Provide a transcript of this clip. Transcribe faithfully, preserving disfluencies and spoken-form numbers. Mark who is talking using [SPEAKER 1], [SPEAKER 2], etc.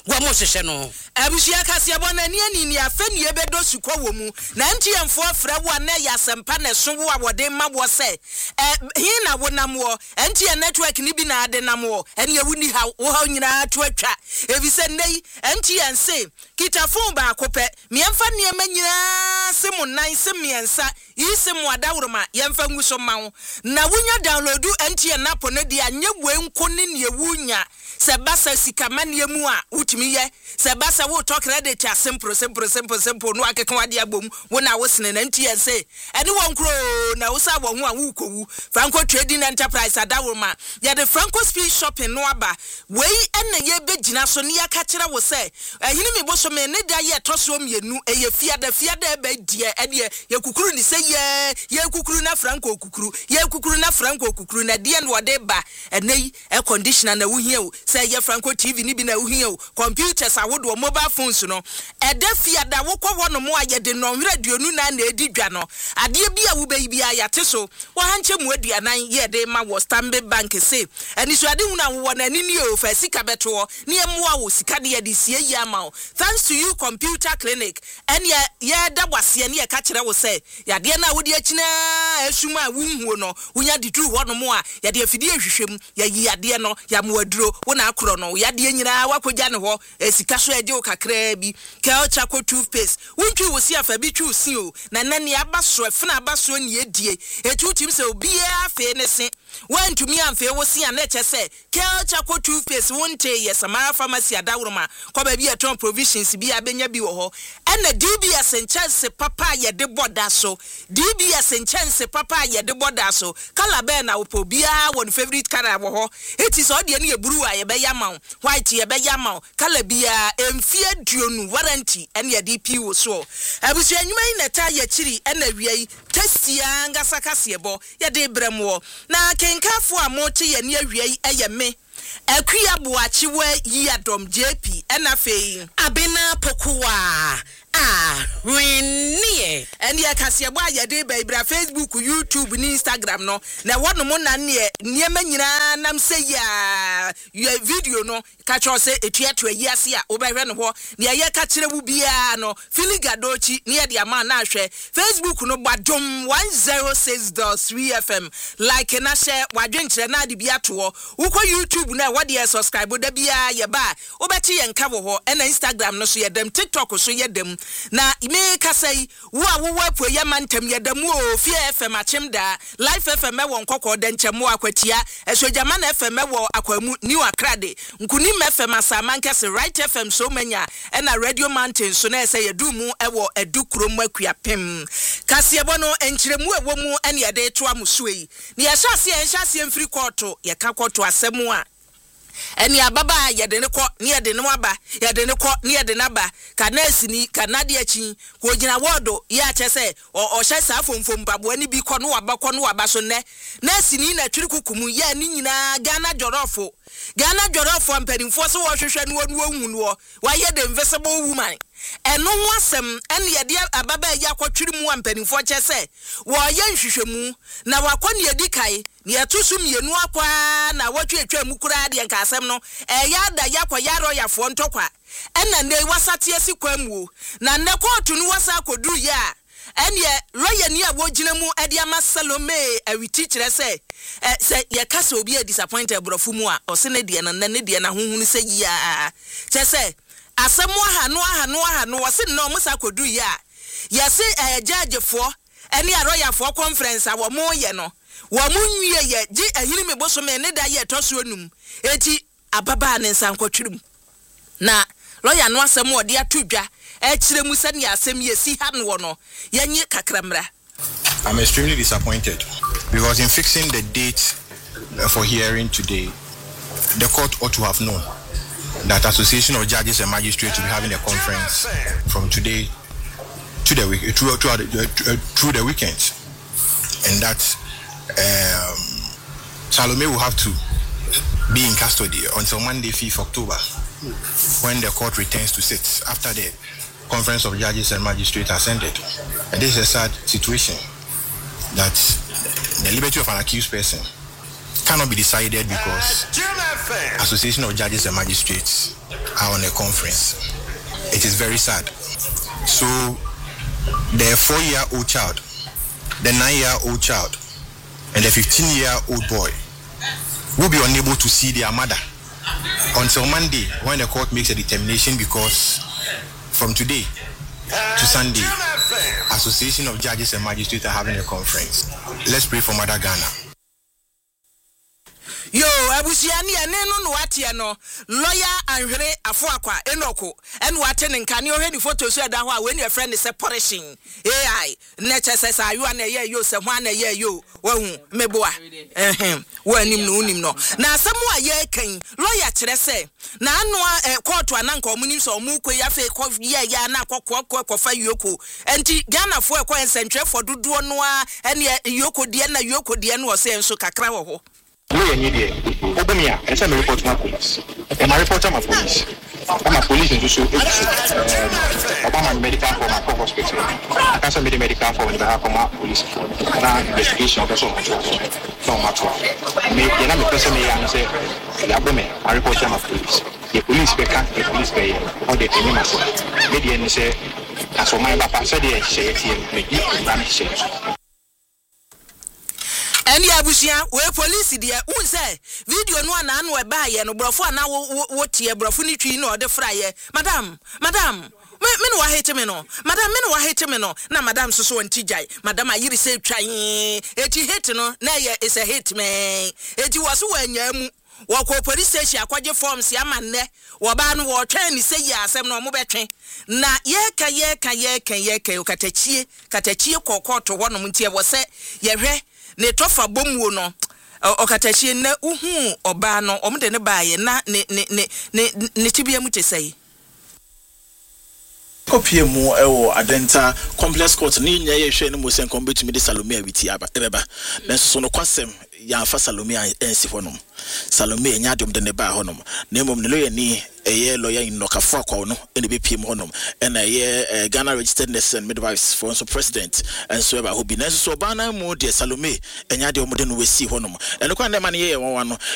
[SPEAKER 1] wa mo hwehwe no abusia kasia bona ne ani ni afani ebedo sukọ wo mu na ntiemfo afra wo na ya sempa na so wo awode ma wo se eh hin na wo nam wo ntie network ni bi na ade nam wo ene ewuni ha wo ha nyina to atwa evise nei ntie nse kita phone ba akopɛ miemfa ne ma nyina se mo nan se miensa yise mo adawroma yemfa nguso mawo na wunya downloadu ntie napo ne dia nye we nko ne ne ewunya se basa sika mane mu a utimi ye se basa wo talk credit a simple simple simple simple no akeka wade abom wo na wo sene na ntie se ene won kro na wo sa wo ho a wo kowu Franco Trading Enterprise adawroma ye de Franco Speed Shopping no aba wei ene ye begina so ne yaka kire wo se ehini mi boso me ne da ye toso mienu eye fiada fiada e be die ene ye kukuru ni se ye ye kukuru na Franco kukuru ye kukuru na Franco kukuru na die no de ba ene e conditioner na wo hia o say ye Franco T V ni bi na wo hia o computers awodo mobile phones no e da fiada wo kwo wo no mo aye de no radio na na edi dwa no ade bi a wo be bi a yate so wo hanche mu aduanan ye de ma wo Stanbic Bank say eni so ade hu na wo na ni ni o fa sika beto ni emwa wo sika de ye de sie yi ama o thanks to you computer clinic eni ye da bwase ne ye ka kire wo say yade na wo de akina asuma a wunhuo no wonya de tru ho no mo a yade afidi ehwehwem ya yi yade no ya mo aduro wo na akro no yade nyina wakogya ne ho sika so eje o kakra bi Kelcha ko toothpaste wuntu wo si afa bi twu si o na nani abaso efna abaso ne edie etu tim se obi afa ne se wantu mi amfe wo si ana eche se Kelcha ko toothpaste wonte ye Samara Pharmacy adawroma ko ba bi eton provisions bi abenya bi wo ho ena D B S chance papa ye de boda so D B S chance papa ye de boda so kala be na opo bia won favorite color wo ho it is all de ne eburu a ye be yama white ye be yama kala bia emfie duonu warranty ene ye D P wo so abusu anyuma yi na ta ye chiri ena wiei testia ngasa kasebo ye de bremwo na kenkafo a mo che ye ne awiei eye me akuya boachi wa yi adom J P ena fei abena pokuwa ah winnie and ya kasiebo ayede ba ibra Facebook YouTube ni Instagram no na wono mo na ne niema nyina nam se ya video no ka cho se etuato ayiase a obehwe no ho ne ye ka kire wu bia no filigadochi ne ye de ama na ahwe Facebook no badom one oh six point three F M like na share wadwenkire na de bia to wo YouTube na wo de subscribe da bia ye ba obeti ye nka wo ho na Instagram no so ye dem TikTok so ye dem na me kasai wo a wo wapo ye mantem ye dem o Fie F M achimda Life F M won kokko de nchemo akwatia esojama na F M wo akwamu New Accra de nkuni F M asamankese Right F M so manya na Radio Mountain so na ese ye dumu ewo edukrom akuapem kasiebo no enchiremu ewo mu ene ye de to amusuei ne ye hyase ye hyase mfiri koto ye ka koto asemu a eni ababa ye de ne ko ne ye de ne waba ye de ne ko ne ye de naba kanasi ni kanade achi ko gina wodo ye ache se o hye sa fomfom babo ani bi ko no waba ko no waba so ne nasi ni na twiri kukumu ye ni nyina Ghana jorofo Ghana jorofo ampanimfo so wo hwehwe no wo hu no wa ye the invisible woman eno wasem ene ye de ababa ye akotwiri mu ampanimfo che se wo ye nhwehwemu na wakọ ne edikai ne etosu mienu akwa na wotwe atwa mu kura de nka asem no e ya da yakọ yaro yafo ntokwa ena ne wasate asi kwamu na ne kotu no wasa kodu ya ene lawyer ni abogina mu ade ama Salome awiti kire se se ye kasa obi a disappointed brofu mu a ose ne de na ne de na honhunu se ya che se asemu aha no aha no aha no wose no musa kodu ya yese eh judge fo ene lawyer fo conference a wo mo ye no wo munwie ye gi ahiri me boso me ne da ye toso onum eti ababa ne nsankotwirim na lawyer no asem ode atodwa e kire mu se ne asem ye si ha no no yenye kakramra.
[SPEAKER 2] I'm extremely disappointed because in fixing the date for hearing today, the court ought to have known that Association of Judges and Magistrates will be having a conference from today to the week through, through, the, through the weekend, and that um, Salome will have to be in custody until Monday, fifth of October, when the court returns to sit after the Conference of Judges and Magistrates has ended. And this is a sad situation that the liberty of an accused person cannot be decided because Association of Judges and Magistrates are on a conference. It is very sad. So the four-year-old child, the nine-year-old child, and the fifteen-year-old boy will be unable to see their mother until Monday when the court makes a determination, because from today to Sunday, Association of Judges and Magistrates are having a conference. Let's pray for Mother Ghana.
[SPEAKER 1] Yo, abusiani enenu no watia no lawyer Anhwere Afoakwa Enoko enu wate ne nka ne ohwe ni photo so da ho a when your friend is separation A I nature says ayu na ye yo se ho na ye yo wahu meboa ehem wanim no unim no na asemu a ye kan lawyer kire se na anu court ananka omunim so omu kwe ya fe ko ye ya na akokọ kofa yoko enti Ghana fo ekọ ensentwe for dodo no a ene yoko de na yoko de no o se enso kakra wo ho.
[SPEAKER 3] Lawyer need Obamia, and some report my police. And my report my police. I'm a police and so Obama medical for my hospital. I can't submit medical for the behalf of my police. Now investigation of the so much. No matter. Me, you know, the person may answer, Obama, I report my police. The police back, the police pay, or the enemy. Maybe and say, as for my papa said, he said, make it damage.
[SPEAKER 1] Eni abusia we police dia un say video no na anu e ba ye no brofo na wo tie brofo ni twi no de fra ye madam madam me me no wa hate me no madam me no wa hate me no na madam so so ntijai madam ayiri say twan eti hate no na ye is a hate me eti wo so wanya mu wo ko police station akwaje forms ya manne wo ba no wo twan ni say ya asem no mo betwen na ye ka ye ka ye ka ye ka katachie katachie kokoto ho no mtie wo se ye hwe ne tofa bomuo no okatachie na uhu oba no omde ne baaye na ne ne ne ne tibia mu tesai
[SPEAKER 4] kopie mu ewo adenta complex court ni nya ye hwe ne mo sen kombetumi de Salome awiti aba ebeba na so no kwasem ya fa Salome ensi honom Salome nya adom de ne ba honom na emom ne lawyer ni eye lawyer in Nokafo akwa no ene be piem honom ena ye Ghana registered nurse and midwives for so president and so eba hobi na so ba na mu de Salome enya de omde no wesi honom ene kwa na ma ne ye won no